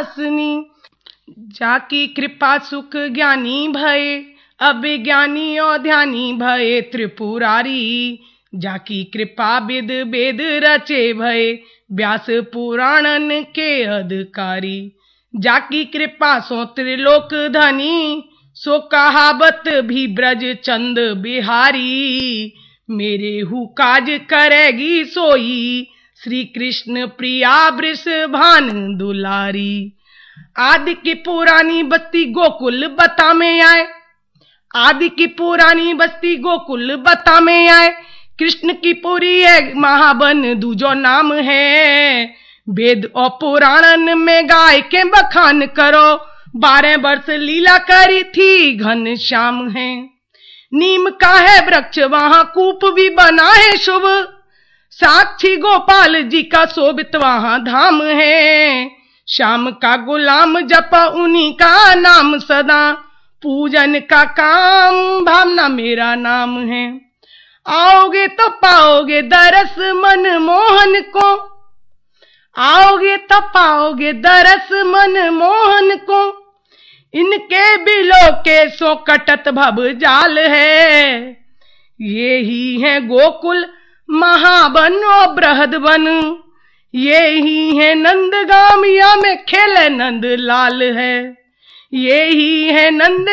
हासनी। जाकी कृपा सुख ज्ञानी भये, अब ज्ञानी और ध्यानी भये त्रिपुरारी। जाकी कृपा विद वेद रचे भये, व्यास पुराणन के अधिकारी। जाकी कृपा सो त्रिलोक धनी, सो कहावत भी ब्रज चंद बिहारी। मेरे हु काज करेगी सोई, श्री कृष्ण प्रिया वृषभान दुलारी। आदि की पुरानी बस्ती गोकुल बता में आए, आदि की पुरानी बस्ती गोकुल बता में आए। कृष्ण की पुरी है महाबन दूजो नाम है। वेद और पुराणन में गाय के बखान करो, 12 वर्ष लीला करी थी घन श्याम है। नीम का है वृक्ष वहां कूप भी बना है शुभ, साक्षी गोपाल जी का शोभित वहां धाम है। श्याम का गुलाम जपा उन्हीं का नाम सदा, पूजन का काम भावना मेरा नाम है। आओगे तो पाओगे दरस मन मोहन को, आओगे तो पाओगे दरस मन मोहन को। इनके बिलो के सो कटत भव जाल है। ये ही है गोकुल महावन और बृहद वन, ये ही है नंदगामिया में खेले नंद लाल है। ये ही है नंद